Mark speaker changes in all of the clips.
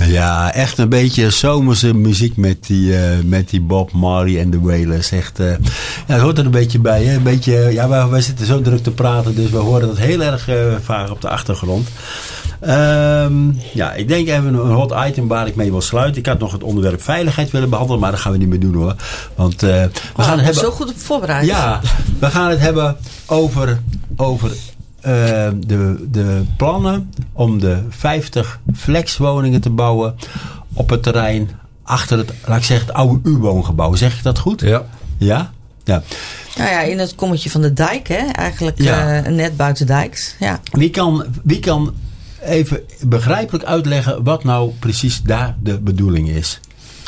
Speaker 1: Ja, echt een beetje zomerse muziek met die Bob Marley en de Wailers. Echt, het hoort er een beetje bij. Hè? Een beetje, wij zitten zo druk te praten, dus we horen dat heel erg vaag op de achtergrond. Ik denk even een hot item waar ik mee wil sluiten. Ik had nog het onderwerp veiligheid willen behandelen, maar dat gaan we niet meer doen hoor. Want we gaan het hebben.
Speaker 2: Zo goed op voorbereid.
Speaker 1: Ja, we gaan het hebben over de plannen om de 50 flexwoningen te bouwen op het terrein achter het oude U-woongebouw. Zeg ik dat goed?
Speaker 3: Ja.
Speaker 1: Ja? Ja.
Speaker 2: Nou ja, in het kommetje van de dijk, hè? Eigenlijk net buiten dijks. Ja.
Speaker 1: Wie kan even begrijpelijk uitleggen wat nou precies daar de bedoeling is?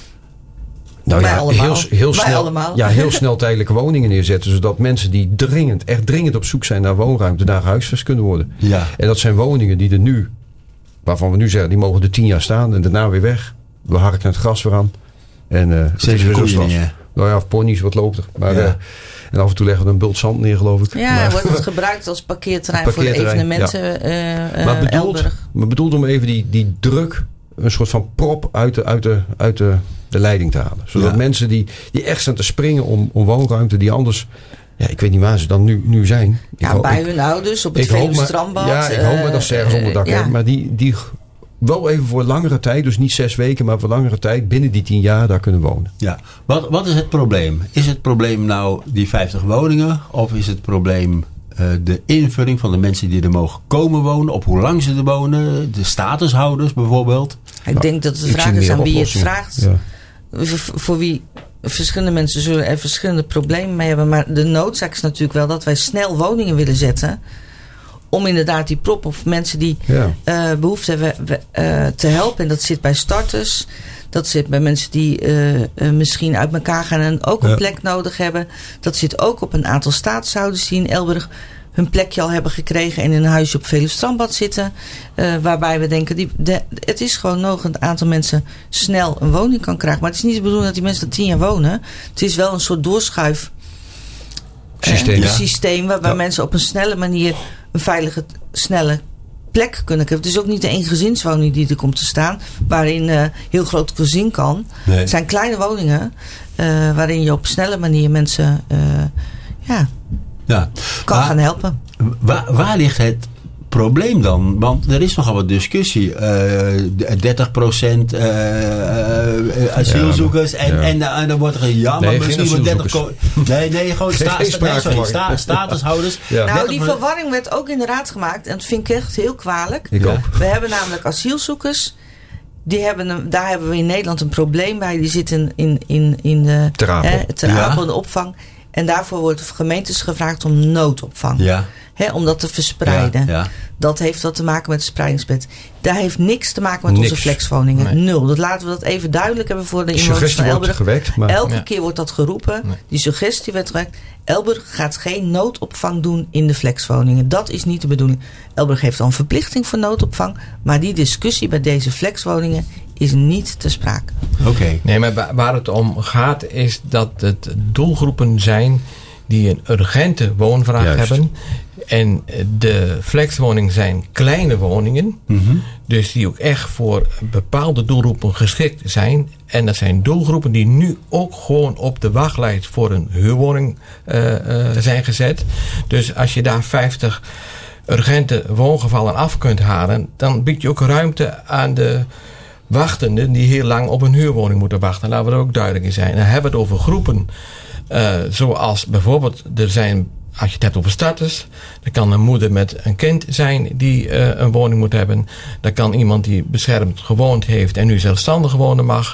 Speaker 3: Nou
Speaker 2: Wij
Speaker 3: ja,
Speaker 2: allemaal.
Speaker 3: heel
Speaker 2: Wij
Speaker 3: snel,
Speaker 2: allemaal.
Speaker 3: ja, heel snel tijdelijke woningen neerzetten. Zodat mensen die echt dringend op zoek zijn naar woonruimte, daar huisvest kunnen worden.
Speaker 1: Ja.
Speaker 3: En dat zijn woningen die er nu, waarvan we nu zeggen, die mogen er 10 jaar staan en daarna weer weg. We harken het gras weer aan. En
Speaker 1: Zeker koeien.
Speaker 3: Nou ja, of ponies, wat loopt er. Maar, en af en toe leggen we een bult zand neer, geloof ik.
Speaker 2: Ja, wordt het gebruikt als parkeerterrein voor de evenementen.
Speaker 3: Ja. Maar bedoeld om even die druk, een soort van prop uit de leiding te halen. Zodat mensen die echt staan te springen om woonruimte, die anders, ik weet niet waar ze dan nu zijn.
Speaker 2: Bij hun ouders, op het Veluwe strandbad.
Speaker 3: Ja, ik hoop maar dat ze ergens onder dak hebben. Maar die wel even voor langere tijd, dus niet 6 weken, maar voor langere tijd, binnen die 10 jaar daar kunnen wonen.
Speaker 1: Ja, wat is het probleem? Is het probleem nou die 50 woningen? Of is het probleem de invulling van de mensen die er mogen komen wonen? Op hoe lang ze er wonen? De statushouders bijvoorbeeld?
Speaker 2: Ik denk dat de vraag is aan wie je het vraagt. Ja. Voor wie verschillende mensen zullen er verschillende problemen mee hebben. Maar de noodzaak is natuurlijk wel dat wij snel woningen willen zetten. Om inderdaad die prop of mensen die behoefte hebben te helpen. En dat zit bij starters. Dat zit bij mensen die misschien uit elkaar gaan en ook een plek nodig hebben. Dat zit ook op een aantal statushouders die in Elburg hun plekje al hebben gekregen en in een huisje op Veluwe strandbad zitten. Waarbij we denken, het is gewoon nodig dat een aantal mensen snel een woning kan krijgen. Maar het is niet de bedoeling dat die mensen er 10 jaar wonen. Het is wel een soort doorschuif systeem waarbij mensen op een snelle manier een veilige, snelle plek kunnen krijgen. Het is ook niet de eengezinswoning die er komt te staan, waarin heel groot gezin kan. Nee. Het zijn kleine woningen waarin je op snelle manier mensen kan gaan helpen.
Speaker 1: Waar ligt het probleem dan? Want er is nogal wat discussie. 30% asielzoekers. En dan wordt er maar misschien wel 30... Nee, gewoon statushouders.
Speaker 2: Ja. Nou, die verwarring werd ook in de raad gemaakt. En dat vind ik echt heel kwalijk.
Speaker 3: Ik ook.
Speaker 2: We hebben namelijk asielzoekers. Daar hebben we in Nederland een probleem bij. Die zitten in de Ter Apel in de opvang. En daarvoor wordt de gemeentes gevraagd om noodopvang. Ja. Om dat te verspreiden. Ja. Dat heeft wat te maken met het spreidingsbed. Daar heeft niks te maken met onze flexwoningen. Nee. 0. Dat laten we dat even duidelijk hebben voor de inwoners van Elburg. Elke keer wordt dat geroepen. Nee. Die suggestie werd gewekt. Elburg gaat geen noodopvang doen in de flexwoningen. Dat is niet de bedoeling. Elburg heeft al een verplichting voor noodopvang. Maar die discussie bij deze flexwoningen is niet ter sprake.
Speaker 4: Oké. Nee, maar waar het om gaat is dat het doelgroepen zijn die een urgente woonvraag hebben. En de flexwoningen zijn kleine woningen. Mm-hmm. Dus die ook echt voor bepaalde doelgroepen geschikt zijn. En dat zijn doelgroepen die nu ook gewoon op de wachtlijst voor een huurwoning zijn gezet. Dus als je daar 50 urgente woongevallen af kunt halen, dan bied je ook ruimte aan de wachtenden die heel lang op een huurwoning moeten wachten. Laten we er ook duidelijk in zijn. Dan hebben we het over groepen zoals bijvoorbeeld er zijn, als je het hebt over starters, er kan een moeder met een kind zijn die een woning moet hebben. Er kan iemand die beschermd gewoond heeft en nu zelfstandig wonen mag.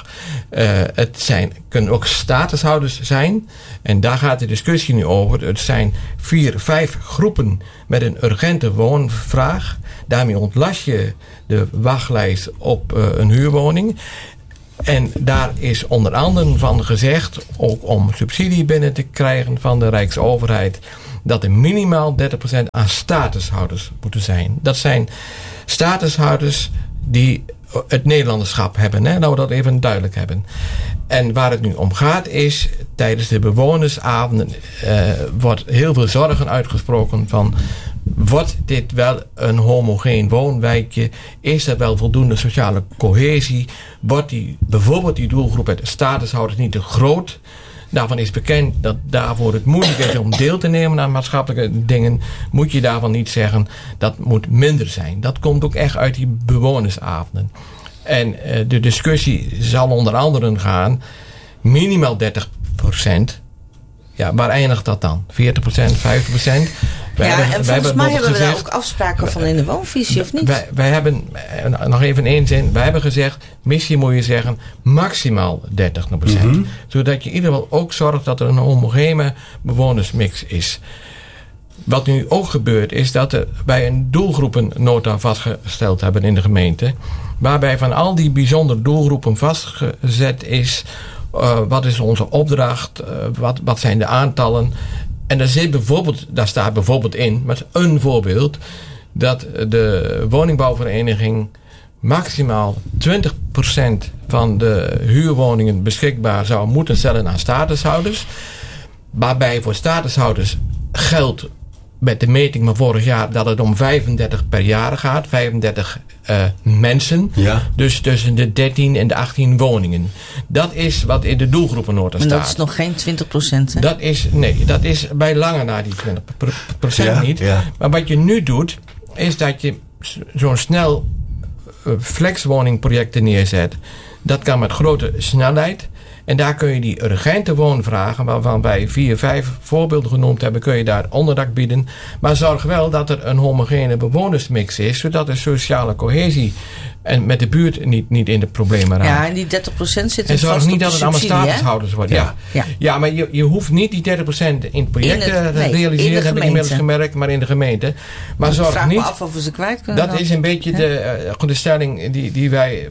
Speaker 4: Kunnen ook statushouders zijn. En daar gaat de discussie nu over. Het zijn 4-5 groepen met een urgente woonvraag. Daarmee ontlast je de wachtlijst op een huurwoning. En daar is onder andere van gezegd, ook om subsidie binnen te krijgen van de Rijksoverheid, dat er minimaal 30% aan statushouders moeten zijn. Dat zijn statushouders die het Nederlanderschap hebben. Hè? Nou, we dat even duidelijk hebben. En waar het nu om gaat is, tijdens de bewonersavonden wordt heel veel zorgen uitgesproken van wordt dit wel een homogeen woonwijkje? Is er wel voldoende sociale cohesie? Wordt bijvoorbeeld die doelgroep uit de statushouders niet te groot? Daarvan is bekend dat daarvoor het moeilijk is om deel te nemen aan maatschappelijke dingen. Moet je daarvan niet zeggen dat moet minder zijn. Dat komt ook echt uit die bewonersavonden. En de discussie zal onder andere gaan minimaal 30%. Ja, waar eindigt dat dan? 40%, 50%?
Speaker 2: En volgens mij hebben we daar ook afspraken van in de woonvisie, of niet?
Speaker 4: Wij hebben, nog even in één zin, wij hebben gezegd, misschien moet je zeggen, maximaal 30%. Mm-hmm. Zodat je in ieder geval ook zorgt dat er een homogene bewonersmix is. Wat nu ook gebeurt, is dat wij een doelgroepennota vastgesteld hebben in de gemeente. Waarbij van al die bijzondere doelgroepen vastgezet is, wat is onze opdracht, wat zijn de aantallen. En daar staat bijvoorbeeld in, met een voorbeeld, dat de woningbouwvereniging maximaal 20% van de huurwoningen beschikbaar zou moeten stellen aan statushouders. Waarbij voor statushouders geldt met de meting van vorig jaar dat het om 35 per jaar gaat. 35 mensen. Ja. Dus tussen de 13 en de 18 woningen. Dat is wat in de doelgroepennota staat.
Speaker 2: En dat is nog geen 20%, hè?
Speaker 4: Dat is bij lange na die 20% niet. Ja. Maar wat je nu doet, is dat je zo'n snel flexwoningprojecten neerzet. Dat kan met grote snelheid. En daar kun je die urgente woonvragen, waarvan wij 4, 5 voorbeelden genoemd hebben, kun je daar onderdak bieden. Maar zorg wel dat er een homogene bewonersmix is, zodat de sociale cohesie en met de buurt niet in de problemen raakt.
Speaker 2: Ja, en die 30% zit
Speaker 4: en zorg niet dat
Speaker 2: het
Speaker 4: allemaal statushouders worden. Ja, maar je hoeft niet die 30% in projecten te realiseren, heb ik inmiddels gemerkt, maar in de gemeente. Maar zorg niet.
Speaker 2: Me af of we ze kwijt kunnen.
Speaker 4: Dat is een beetje de stelling die wij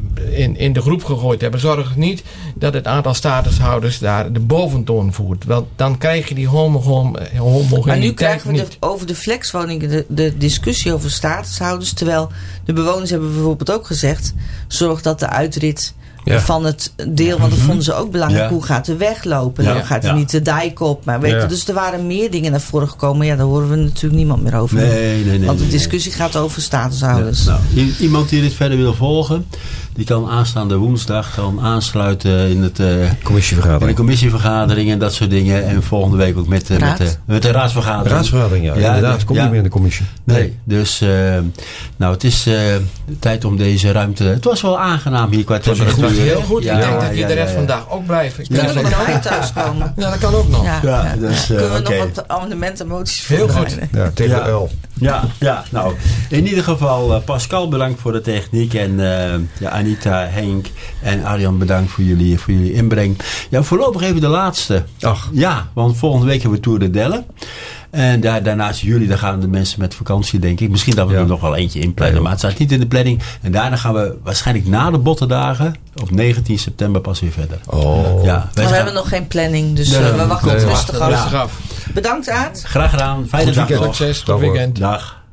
Speaker 4: in de groep gegooid hebben. Zorg niet dat het aantal statushouders daar de boventoon voert. Want dan krijg je die homogeniteit.
Speaker 2: Maar nu krijgen we over de flexwoningen de discussie over statushouders. Terwijl de bewoners hebben bijvoorbeeld ook gezegd, zorg dat de uitrit van het deel, want dat vonden ze ook belangrijk. Ja. Hoe gaat de weg lopen? Dan gaat er niet de dijk op. Maar dus er waren meer dingen naar voren gekomen. Ja, daar horen we natuurlijk niemand meer over. Nee, want de discussie gaat over statushouders.
Speaker 1: Ja. Nou, iemand die dit verder wil volgen, die kan aanstaande woensdag aansluiten in de commissievergadering en dat soort dingen. En volgende week ook met de raadsvergadering.
Speaker 3: De raadsvergadering, inderdaad. Komt niet meer in de commissie.
Speaker 1: Nee. Dus het is tijd om deze ruimte. Het was wel aangenaam hier qua temperatuur.
Speaker 4: Het was heel goed. Ik denk dat je de rest vandaag ook blijft.
Speaker 2: Ik kan nog nooit thuiskomen.
Speaker 4: Ja, dat kan ook nog.
Speaker 1: Dus,
Speaker 2: kunnen we nog wat amendementen moties
Speaker 4: heel goed.
Speaker 3: Ja, tegen L.
Speaker 1: Ja, nou, in ieder geval Pascal bedankt voor de techniek en Anita, Henk en Arjan bedankt voor jullie inbreng. Ja, voorlopig even de laatste.
Speaker 3: Ach.
Speaker 1: Ja, want volgende week hebben we Tour de Delle. En daarnaast jullie, daar gaan de mensen met vakantie, denk ik. Misschien dat we er nog wel eentje inplannen, maar het staat niet in de planning. En daarna gaan we waarschijnlijk na de Bottendagen op 19 september pas weer verder.
Speaker 2: Oh. Ja, we hebben nog geen planning, dus we wachten rustig af.
Speaker 1: Ja.
Speaker 2: Bedankt, Aad.
Speaker 1: Graag gedaan. Fijne dag nog.
Speaker 4: Succes. Goed weekend.
Speaker 1: Dag.